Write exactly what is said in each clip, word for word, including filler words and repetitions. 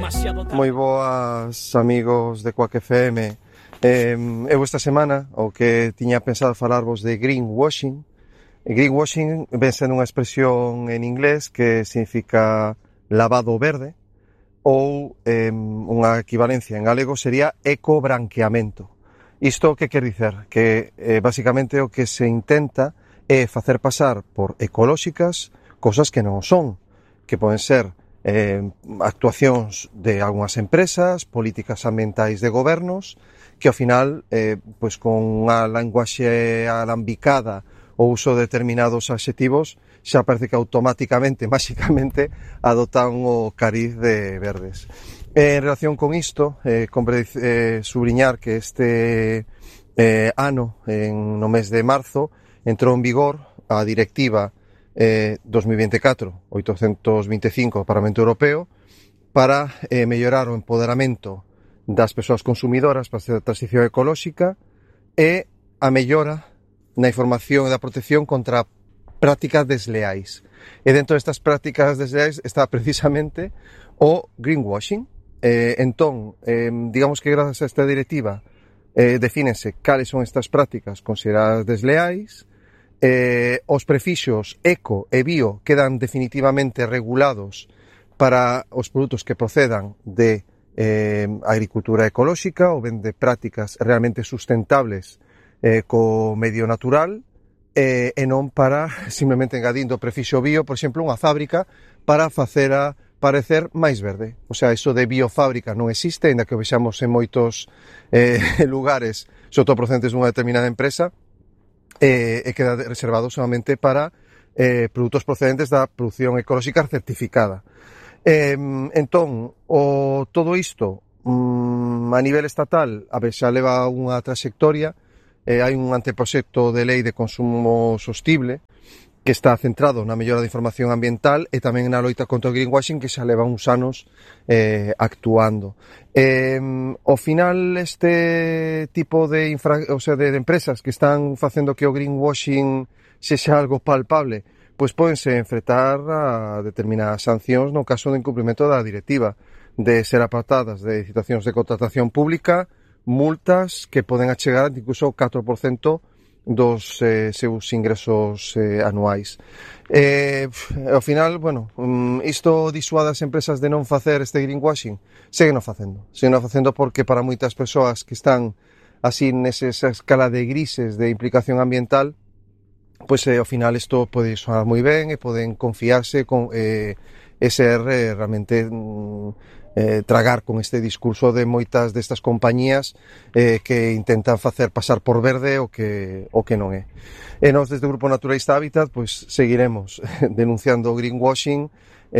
Moi boas, amigos de Quack F M. eh, Eu esta semana o que tiña pensado falarvos de greenwashing. Greenwashing ven sendo unha expresión en inglés que significa lavado verde, ou eh, unha equivalencia en galego sería ecobranqueamento. Isto que quer dicer? Que eh, basicamente o que se intenta é facer pasar por ecolóxicas cosas que non son, que poden ser eh, actuacións de algunhas empresas, políticas ambientais de gobernos, que ao final, eh, pues con unha linguaxe alambicada o uso de determinados adxetivos, xa parece que automáticamente, máxicamente, adotan o cariz de verdes. Eh, en relación con isto, eh, compre eh, subriñar que este eh, ano, en, no mes de marzo, entrou en vigor a directiva eh, dos mil veinticuatro oitocentos veinticinco do Parlamento Europeo para eh, mellorar o empoderamento das persoas consumidoras para a transición ecolóxica e a mellora na información e da protección contra prácticas desleais. E dentro destas prácticas desleais está precisamente o greenwashing. Eh, entón, eh, digamos que grazas a esta directiva eh, defínense cales son estas prácticas consideradas desleais. Eh, os prefixos eco e bio quedan definitivamente regulados para os produtos que procedan de eh, agricultura ecolóxica ou ben de prácticas realmente sustentables eh, co medio natural, eh, e non para simplemente engadindo o prefixo bio, por exemplo, unha fábrica para facela parecer máis verde. O sea, iso de biofábrica non existe, ainda que o vexamos en moitos eh, lugares, sobre todo procedentes dunha determinada empresa, Eh, e queda reservado solamente para eh, produtos procedentes da produción ecolóxica certificada. Eh, entón, o, todo isto mm, a nivel estatal, a ver, xa leva unha trayectoria, eh, hai un anteproxecto de lei de consumo sostible que está centrado na mellora da información ambiental e tamén na loita contra o greenwashing, que xa leva uns anos eh, actuando. Eh, ao final, este tipo de, infra, o sea, de, de empresas que están facendo que o greenwashing sexa algo palpable, pois pódense enfrentar a determinadas sancións no caso de incumprimento da directiva, de ser apartadas de situacións de contratación pública, multas que poden achegar incluso o catro por cento dos eh, seus ingresos eh, anuais. Eh, ao final, bueno, um, isto disuada as empresas de non facer este greenwashing, seguen facendo, seguen facendo porque para moitas persoas que están así nesa escala de grises de implicación ambiental, pois eh, ao final isto pode sonar moi ben e poden confiarse con, eh, e ser eh, realmente mm, Eh, tragar con este discurso de moitas destas compañías eh, que intentan facer pasar por verde o que, o que non é. E nós desde o Grupo Naturalista Hábitat pois seguiremos denunciando o greenwashing.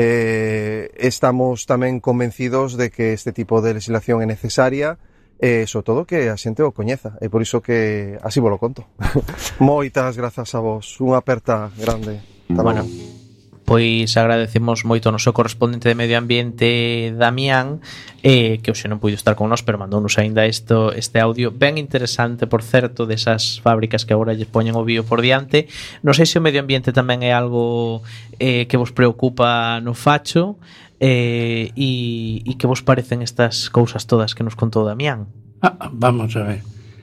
Eh, estamos tamén convencidos de que este tipo de legislación é necesaria e, sobre todo, que a xente o coñeza. E por iso que así vos lo conto. Moitas grazas a vos. Unha aperta grande. Hasta bueno. Luego. Pois agradecemos moito ao noso correspondente de Medio Ambiente, Damián, eh, que hoxe non puido estar con nós, pero mandounos aínda isto, este audio ben interesante, por certo, desas fábricas que agora lles poñen o bio por diante. Non sei se o medio ambiente tamén é algo eh, que vos preocupa no facho, eh, e, e que vos parecen estas cousas todas que nos contou Damián. Ah, vamos a ver.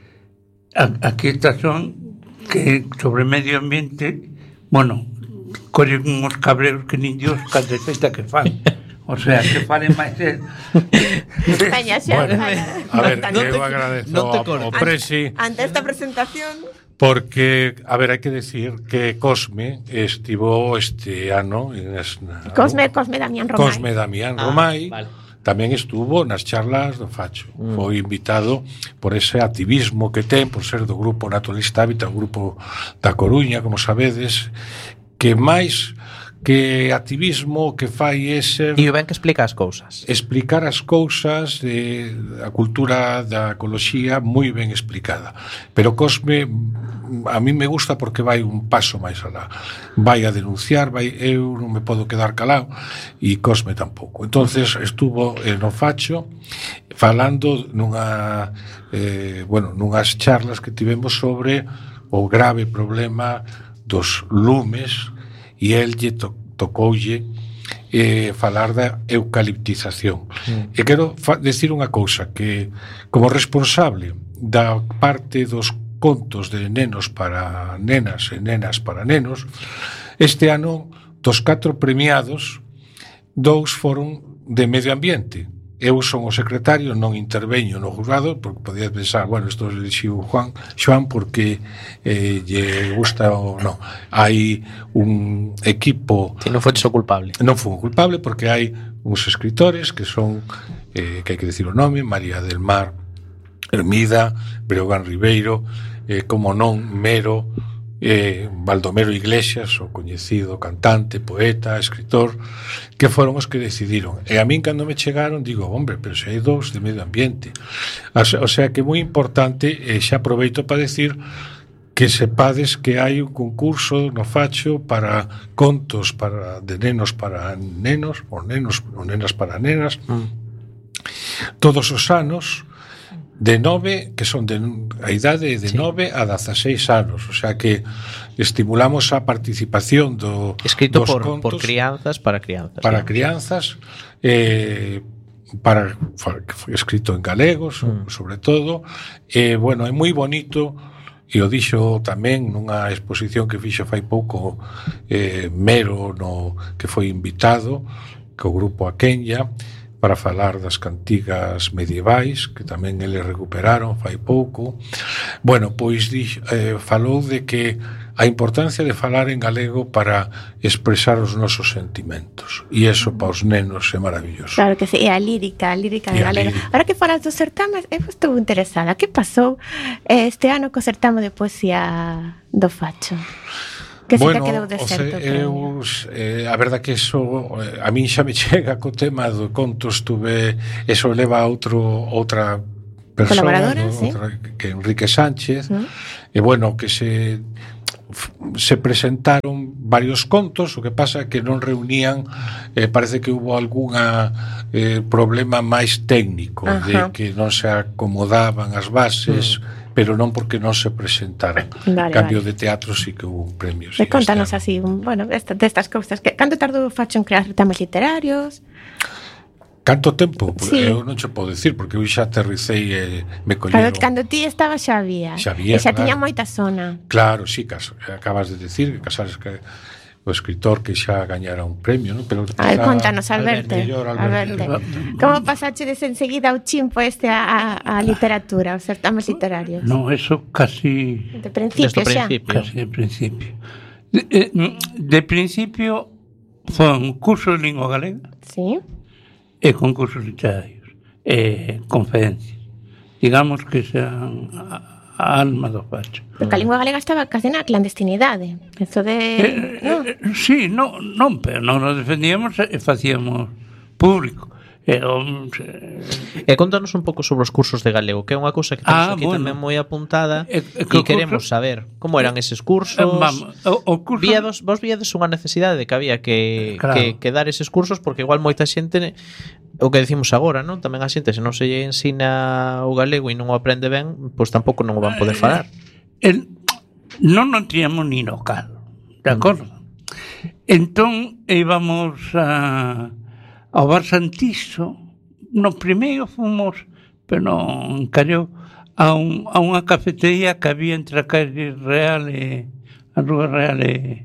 Aquí está son que sobre medio ambiente, bueno, collen uns cabreros que nin Dios caldeceta que fan. O sea, que falen máis el. Veña, xa, bueno, a ver, non te, eu agradezo non te ao Presi. Ante esta presentación, porque, a ver, hai que decir que Cosme estivo este ano en as, Cosme, Cosme Damián Romai. Cosme Damián Romai. Ah, vale. Tamén estuvo nas charlas do Facho. Mm. Foi invitado por ese activismo que ten, por ser do Grupo Naturalista Hábitat, un grupo da Coruña, como sabedes, que máis que activismo que fai é ser... E o ben que explica as cousas. Explicar as cousas, eh, a cultura da ecoloxía moi ben explicada. Pero Cosme, a mí me gusta porque vai un paso máis alá. Vai a denunciar, vai, eu non me podo quedar calado, e Cosme tampouco. Entonces estuvo eh, no Facho falando nunha, eh, bueno, nunhas charlas que tivemos sobre o grave problema dos lumes, e el lle to, tocoulle eh, falar da eucaliptización. Mm. E quero fa- decir unha cousa, que como responsable da parte dos contos de nenos para nenas e nenas para nenos, este ano dos catro premiados, dous foron de medio ambiente. Eu son o secretario, non interveño no jurado, porque podías pensar, bueno, isto é elixiu Juan, Joan porque eh, lle gusta ou non. Hai un equipo... Si non foches o culpable. Non fui o culpable, porque hai uns escritores que son, eh, que hai que decir o nome, María del Mar Hermida, Breogán Ribeiro, eh, como non, Mero, eh, Baldomero Iglesias, o coñecido cantante, poeta, escritor, que foron os que decidiron. E a min, cando me chegaron, digo, hombre, pero se hai dous de medio ambiente. O sea que é moi importante, e xa aproveito para decir que sepades que hai un concurso no Facho para contos para de nenos para nenos, ou nenos ou nenas para nenas, mm. todos os anos, de nove, que son de a idade de sí. nove a dezaseis anos, o sea que estimulamos a participación do escrito dos por, contos por crianzas para crianzas. Para digamos. crianzas, eh, para, que foi escrito en galegos, mm. sobre todo, e eh, bueno, é moi bonito, e o dixo tamén nunha exposición que fixo fai pouco eh, Mero, no, que foi invitado co grupo Aquenya, para falar das cantigas medievais, que tamén eles recuperaron fai pouco. Bueno, pois dix, eh, falou de que a importancia de falar en galego para expresar os nosos sentimentos. E iso para os nenos é maravilloso. Claro que sí, e a lírica, a lírica de galega. Ahora que falas dos certames, eu estou interesada. Que pasou este ano co certame de poesía do Facho? Que se bueno, te quedou deserto. O sea, eu, eh, a verdad que eso eh, a min xa me chega co tema do contos, tuve eso leva a outro outra persona, do, ¿sí? outra, que Enrique Sánchez, ¿Mm? e bueno, que se se presentaron varios contos, o que pasa é que non reunían, eh, parece que hubo algunha eh, problema máis técnico, ajá, de que non se acomodaban as bases, mm. pero non porque non se presentaran. Vale, cambio vale. De teatro sí que hubo un premio. Sí, contanos así, bueno, esta, destas cousas. Que, canto tardou o Facho en crear certames literarios? Canto tempo? Sí. Eu non che podo decir, porque eu xa aterricei e me colleron. Claro, cando ti estaba xa había. Xa había, e xa claro. tiña moita zona. Claro, sí, acabas de decir que Casares que o escritor que xa gañara un premio, ¿no? Pero a ver, contanos, Alberto, Alberto. Como pasachedes enseguida o chimpo este a, a literatura, os certames literarios? No, eso casi... De principio, xa? Casi de principio. De, de principio foi un curso de lingua galega, sí, e concursos literarios, e conferencias. Digamos que sean... a alma do Facho. Porque a lingua galega estaba casi na clandestinidade. Eso de... Eh, no. eh, sí, no, non, pero non nos defendíamos e facíamos público. E, eh, contanos un pouco sobre os cursos de galego, que é unha cousa que temos ah, aquí bueno. tamén moi apuntada, e eh, eh, queremos curso? saber como eran eses cursos. Eh, vamos, o, o curso... Víados, vos víades unha necesidade de que había que, claro. que, que dar eses cursos, porque igual moita xente, o que decimos agora, non? Tamén a xente, se non se lle ensina o galego e non o aprende ben, pois tampouco non o van poder falar. Eh, el, non non tiñamos ni local, de acordo? Mm. Entón, íbamos a... ao Bar Santiso. No primeiro fomos, pero non callou, a, un, a unha cafetería que había entre a calle Real e a Rúa Real e,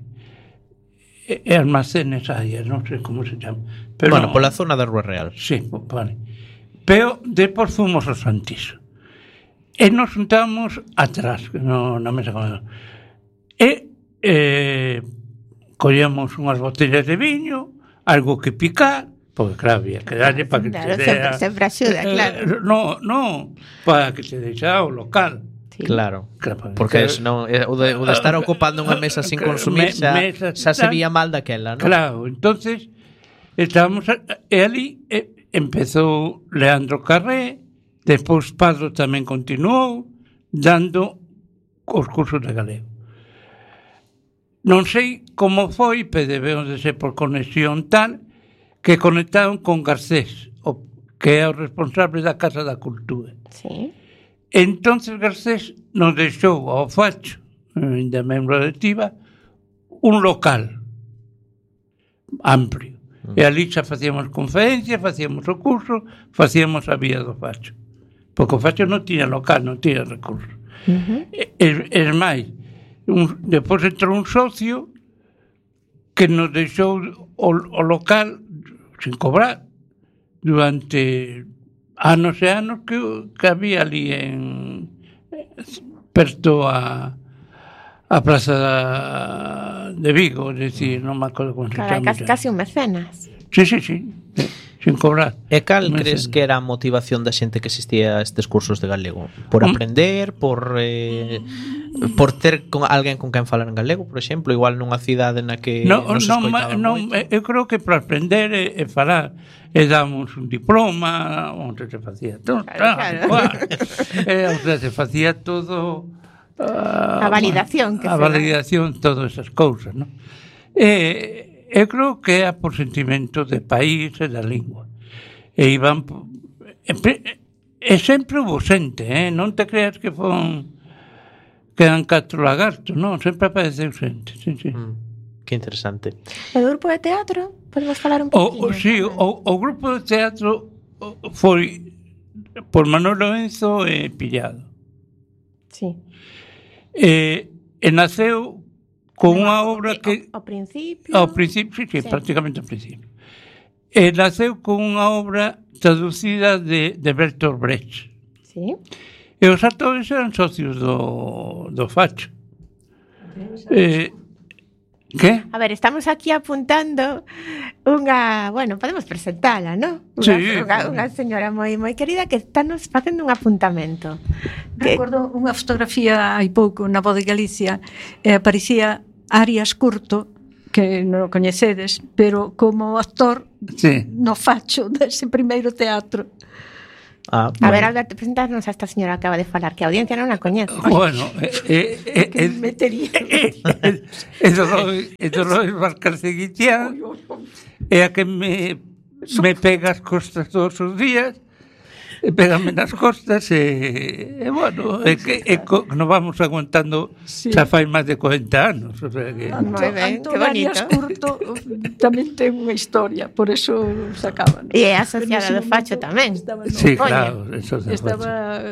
e, e Almacenes Ayas, non sei como se chama. Pero bueno, pola zona da Rúa Real. Sí, vale. Pero depois fomos ao Santiso. E nos juntamos atrás, no, na mesa comedor. E eh, collemos unhas botellas de viño, algo que picar, porque claro, había que darlle para que claro, te dea... sempre, sempre axuda, claro. Eh, no, no, para que te deixara o local. Sí. Claro, claro, porque que, senón, o, de, o de estar ocupando unha mesa sin consumir xa, me, xa se veía mal daquela, non? Claro, entonces estábamos a, e ali e, empezou Leandro Carré, despois Padro tamén continuou dando os cursos de galego. Non sei como foi, pero debemos de ser por conexión tal, que conectaron con Garcés, o, que é o responsable da Casa da Cultura. Sí. Entonces Garcés nos deixou ao Facho, ainda membro de Tiva, un local amplio. Uh-huh. E ali xa facíamos conferencias, facíamos o curso, facíamos a Vía do Facho. Porque o Facho non tiña local, non tiña recursos. Uh-huh. E, e máis, un, depois entrou un socio que nos deixou o, o local sin cobrar durante anos e anos que, que había ali en perto a a Plaza de Vigo, es decir, non me acordo como se Carai, chama. casi, casi un mecenas. Sí, sí, sí, sin cobrar. E cal crees que era a motivación da xente que asistía a estes cursos de galego? Por aprender, por eh, por ter con alguén con quen falar en galego, por exemplo, igual nunha cidade na que no, non se non, escoitaba non, moito? Eu creo que para aprender e, e falar e damos un diploma onde se facía todo, Claro, claro. claro. E, o sea, se facía todo A validación que a se validación, todas esas cousas, non? E eu creo que é por sentimento de país e da lingua. E iban e, e sempre hubo xente, eh? Non te creas que fon que eran catro lagartos, non, sempre apareceu xente, sí, sí. Mm, que interesante. O do grupo de teatro, podemos falar un O, poquinho. o, sí, o, o grupo de teatro foi por Manuel Lorenzo e Pillado. Sí. E, e naceu con unha obra que Ao principio... ao principio, sí, sí, Sí. prácticamente ao principio. E naceu con unha obra traducida de, de Bertolt Brecht. Sí. E os actores eran socios do, do Facho. Eh, que? A ver, estamos aquí apuntando unha, bueno, podemos presentala, ¿no? Unha, Sí. unha, unha señora moi moi querida que está nos facendo un apuntamento. Que, Recordo unha fotografía hai pouco na Voz de Galicia e aparecía Arias Curto, que non o coñecedes, pero como actor Sí. no Facho dese primeiro teatro. Ah, a ver, Alberto, presentarnos a esta señora que acaba de falar, que a audiencia non a coñece. Bueno, e e e Que metería. e Dolores e Dolores Valcarceguitián é a que me me pega as costas todos os días, e pégame nas costas e, e bueno, é que é co, nos vamos aguantando Sí. xa fai máis de corenta anos, o sea que Moi ben, Antón que bonito. Arias Curto tamén ten unha historia, por eso sacaban. E é asociada do Facho tamén. Estaba, no, sí, Coño. claro, eso se estaba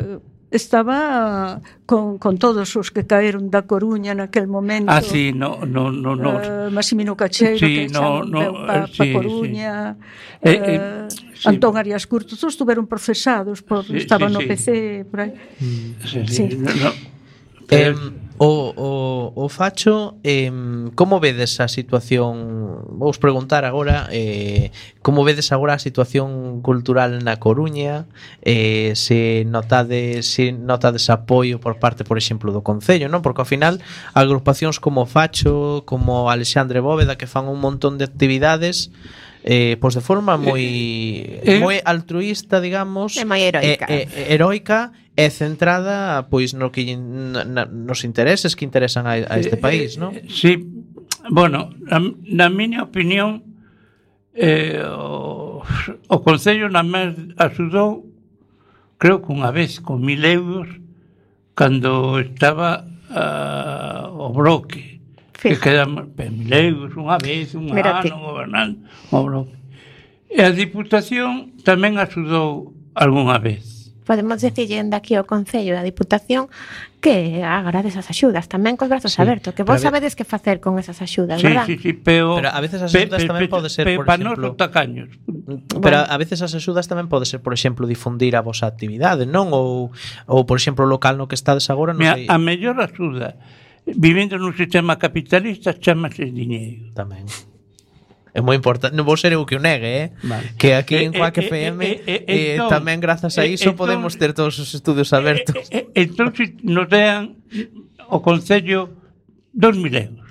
estaba con, con todos os que caeron da Coruña naquel momento. Ah, sí, no, no, no, no. Uh, Massimino Cacheiro, Sí, que no, xa non no, veu pa, sí, pa Coruña, sí. Eh, eh, eh, sí. Antón Arias Curto, todos estuveron procesados, por, Sí, estaban sí, no sí. P C, por aí. Sí, sí, Sí. no, no. Eh, o, o, o Facho, eh, como vedes a situación, vou preguntar agora, eh, como vedes agora a situación cultural na Coruña, eh, se notades, se notades apoio por parte, por exemplo, do Concello, non? Porque ao final agrupacións como Facho, como Alexandre Bóveda, que fan un montón de actividades, eh, pois de forma moi eh, moi altruista, digamos, E moi heroica. e, e, heroica e centrada pois no que na, na, nos intereses que interesan a, a este país, non? Sí, bueno, na, na miña opinión eh, o, o Concello na mes axudou, creo que unha vez con mil euros cando estaba uh, o bloque que quedamos mil euros unha vez, un Mírate. ano gobernando o bloque. E a Diputación tamén axudou algunha vez. Podemos decirlle de aquí ao Concello e a Diputación que agrades as axudas, tamén cos brazos Sí, abertos, que vos pero a ver- sabedes que facer con esas axudas, Sí, verdad? sí, sí, pero, Pero a veces as axudas tamén pode ser, por para exemplo- nós tacaños. Pero a veces as axudas tamén pode ser, por exemplo, difundir a vosa actividade, non? Ou, ou por exemplo, o local no que estades agora, non Mira, sei. a mellor axuda vivindo nun sistema capitalista chamase dinheiro. Tamén. É moi importante, non vou ser eu que o negue, eh? Vale. Que aquí en Eh, Quack eh, F M eh, eh, eh, entón, tamén grazas a eh, iso entón- podemos ter todos os estudios abertos. E, e, entón, se nos dean o Concello dos mil euros.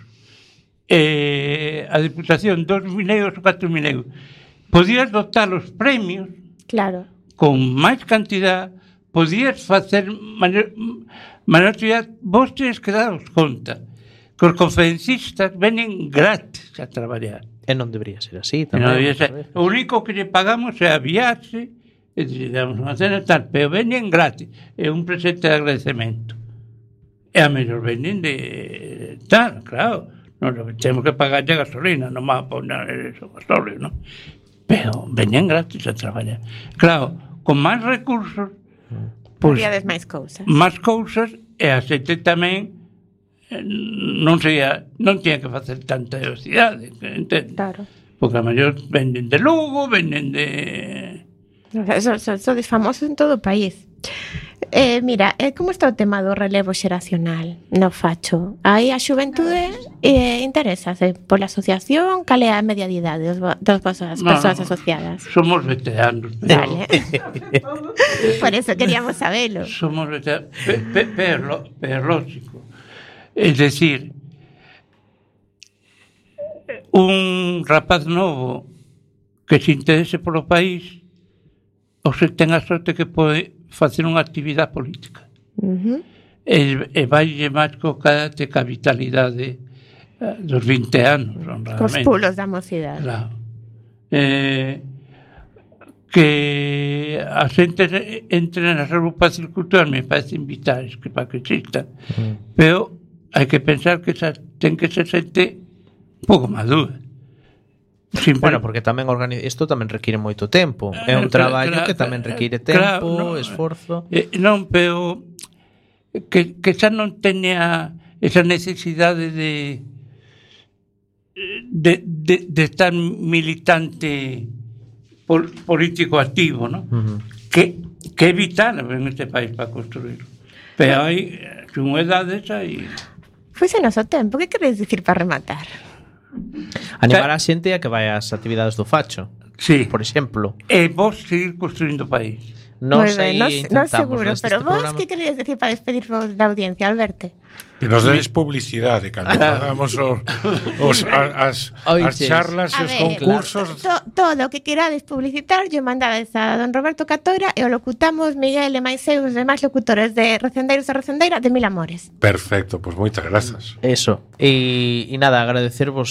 Eh, a Diputación dos mil euros ou catro mil euros. Podías dotar os premios Claro. con máis cantidad, podías facer maior, maior actividade. Vos tenes que daros conta que os conferencistas venen gratis a traballar. E non debería ser así E tamén. non debía ser. O único que lle pagamos é a viaxe, e lle damos unha cena e tal, pero venen gratis. É un presente de agradecemento. E a mellor venen de tal, claro. non, temos que pagar a gasolina, non va a poner eso, gasóleo, non? Pero veñen gratis a traballar. Claro, con máis recursos, pois, Haríades máis cousas. máis cousas, e a xente tamén non sería, non tiña que facer tanta velocidade, entende? Claro. Porque a mellor venden de Lugo, venden de... Son, son, son famosos en todo o país. Eh, mira, eh, como está o tema do relevo xeracional no facho? Aí a xuventude eh, interésase pola asociación, cal é a media de idade dos, dos vosas persoas asociadas? Somos veteranos. Pero... Vale. Por eso queríamos sabelo. Somos veteranos, pe, pe, pero, pero lógico. Es decir, un rapaz novo que se interese polo país ou se ten a sorte que pode facer unha actividade política. Uh-huh. E, e vai máis co carácter, ca vitalidade eh, dos vinte anos, honradamente. Cos pulos da mocidade. Claro. Eh, que a xente entre nas agrupacións culturais me parecen vitais que para que existan. Uh-huh. Pero hai que pensar que esa, ten que ser xente un pouco madura. Simple. Bueno, porque tamén organiz... isto tamén require moito tempo. É un traballo claro, que tamén require tempo, claro, no, esforzo. Eh, non, pero que, que xa non teña esa necesidade de de, de, de estar militante pol, político activo, ¿no? Uh-huh. Que, que é vital en este país para construir. Pero hai unha edade esa e... Foi o noso tempo, que queres dicir para rematar? Animar a xente a que vai ás actividades do facho. Sí. Por exemplo. E vos seguir construindo o país. Non sei, non no seguro, pero vos programa. que queredes decir para despedirvos da audiencia, Alberto? Que nos deis publicidade cando pagamos os, os, as, as charlas e os concursos. To, todo o que querades publicitar yo mandades a don Roberto Catoira e o locutamos Miguel e máis eu os demais locutores de Recendeiros e Recendeira de Mil Amores. Perfecto, pois pues moitas grazas. Eso. E, e nada, agradecervos